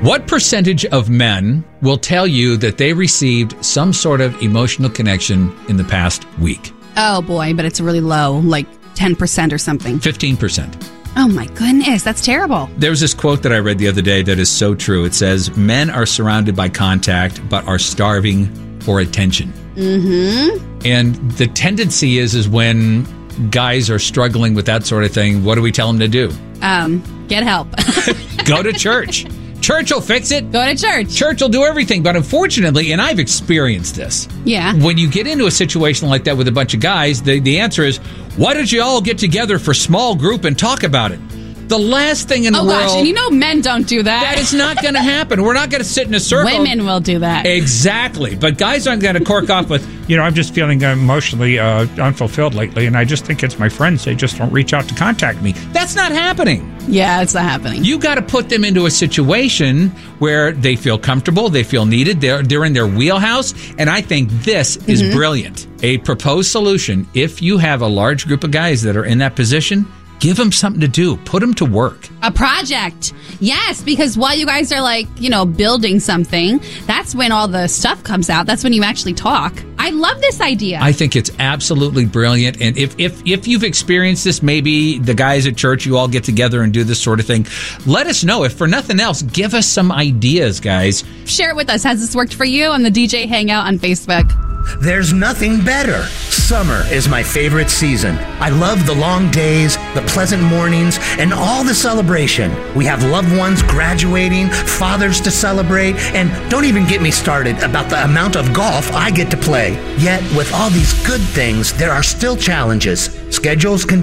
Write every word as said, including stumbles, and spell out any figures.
What percentage of men will tell you that they received some sort of emotional connection in the past week? Oh, boy, but it's really low, like ten percent or something. fifteen percent. Oh, my goodness. That's terrible. There's this quote that I read the other day that is so true. It says, men are surrounded by contact, but are starving for attention. Mm-hmm. And the tendency is, is when guys are struggling with that sort of thing, what do we tell them to do? Um, get help. Go to church. Church will fix it. Go to church. Church will do everything. But unfortunately, and I've experienced this, Yeah. when you get into a situation like that with a bunch of guys, the, the answer is, why don't you all get together for small group and talk about it? The last thing in the Oh, world... gosh, and you know men don't do that. That is not going to happen. We're not going to sit in a circle. Women will do that. Exactly. But guys aren't going to cork off with, You know, I'm just feeling emotionally uh, unfulfilled lately, and I just think it's my friends. They just don't reach out to contact me. that's not happening. Yeah, it's not happening. You got to put them into a situation where they feel comfortable, they feel needed, they're, they're in their wheelhouse, and I think this is Mm-hmm. brilliant. A proposed solution, if you have a large group of guys that are in that position, give them something to do. Put them to work. A project. Yes, because while you guys are like, you know, building something, that's when all the stuff comes out. That's when you actually talk. I love this idea. I think it's absolutely brilliant. And if, if, if you've experienced this, maybe the guys at church, you all get together and do this sort of thing. Let us know. If for nothing else, give us some ideas, guys. Share it with us. Has this worked for you on the D J Hangout on Facebook? There's nothing better. Summer is my favorite season. I love the long days, the pleasant mornings, and all the celebration. We have loved ones graduating, fathers to celebrate, and don't even get me started about the amount of golf I get to play. Yet, with all these good things, there are still challenges. Schedules can